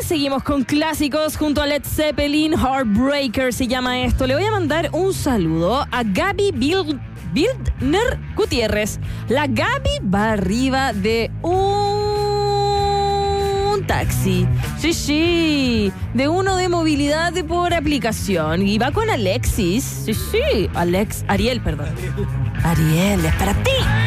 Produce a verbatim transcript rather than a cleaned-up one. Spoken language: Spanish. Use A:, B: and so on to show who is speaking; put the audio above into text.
A: seguimos con clásicos junto a Led Zeppelin. Heartbreaker se llama esto. Le voy a mandar un saludo a Gaby Bild, Bildner Gutiérrez. La Gaby va arriba de un taxi. Sí, sí. De uno de movilidad por aplicación. Y va con Alexis. Sí, sí. Alex, Ariel, perdón. Ariel, es para ti.